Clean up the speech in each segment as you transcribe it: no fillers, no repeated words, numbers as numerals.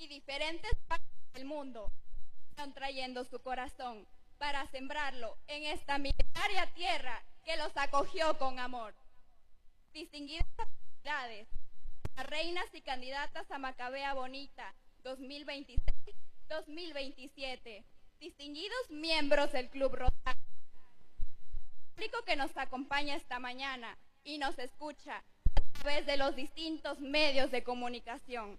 y diferentes partes del mundo están trayendo su corazón para sembrarlo en esta milenaria tierra que los acogió con amor. Distinguidas autoridades, las reinas y candidatas a Macabea Bonita 2026-2027, distinguidos miembros del Club Rosario, el público que nos acompaña esta mañana y nos escucha a través de los distintos medios de comunicación.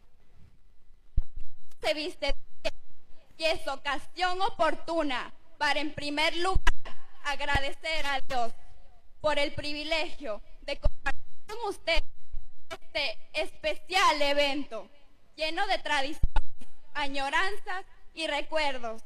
Se viste y es ocasión oportuna para, en primer lugar, agradecer a Dios por el privilegio de compartir con usted este especial evento lleno de tradiciones, añoranzas y recuerdos.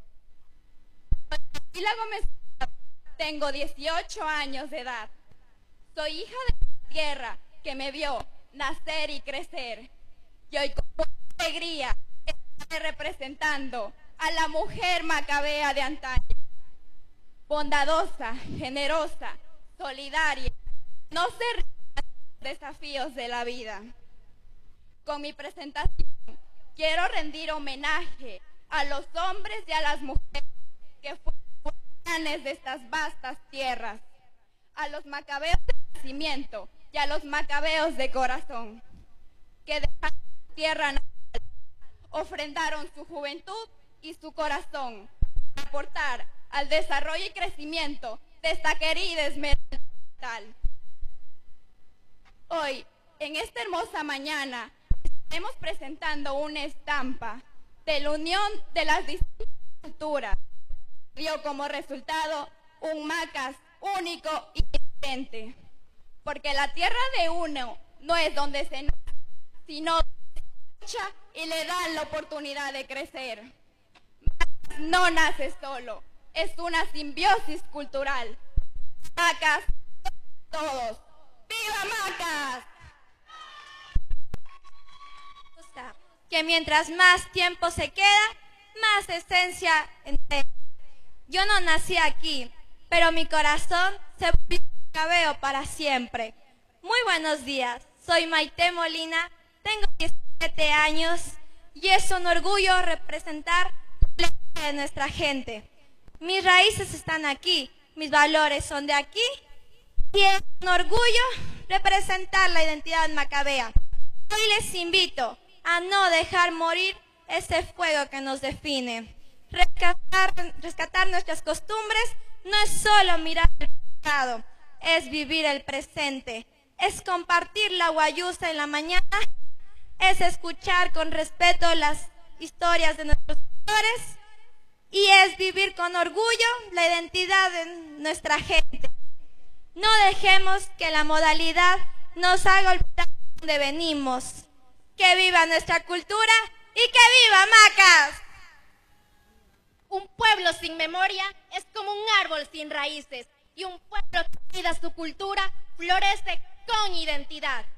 Soy Sheila Gómez, tengo 18 años de edad. Soy hija de la tierra que me vio nacer y crecer. Y hoy con mucha alegría estoy representando a la mujer macabea de antaño. Bondadosa, generosa, solidaria, no se ríe de los desafíos de la vida. Con mi presentación quiero rendir homenaje a los hombres y a las mujeres que fueron guardianes de estas vastas tierras, a los macabeos de nacimiento y a los macabeos de corazón, que dejaron su tierra natal, ofrendaron su juventud y su corazón para aportar al desarrollo y crecimiento de esta querida Esmeralda capital. Hoy, en esta hermosa mañana, estaremos presentando una estampa de la unión de las distintas culturas. Dio como resultado un Macas único y diferente, porque la tierra de uno no es donde se nace, sino donde se lucha y le dan la oportunidad de crecer. Macas no nace solo, es una simbiosis cultural. Macas, todos. ¡Viva Macas! Que mientras más tiempo se queda, más esencia entrega. Yo no nací aquí, pero mi corazón se volvió macabeo para siempre. Muy buenos días, soy Maite Molina, tengo 17 años y es un orgullo representar la historia de nuestra gente. Mis raíces están aquí, mis valores son de aquí y es un orgullo representar la identidad macabea. Hoy les invito a no dejar morir ese fuego que nos define. Rescatar nuestras costumbres no es solo mirar el pasado, es vivir el presente, es compartir la guayusa en la mañana, es escuchar con respeto las historias de nuestros mayores y es vivir con orgullo la identidad de nuestra gente. No dejemos que la modalidad nos haga olvidar de dónde venimos. ¡Que viva nuestra cultura y que viva Macas! Un pueblo sin memoria es como un árbol sin raíces y un pueblo que cuida su cultura florece con identidad.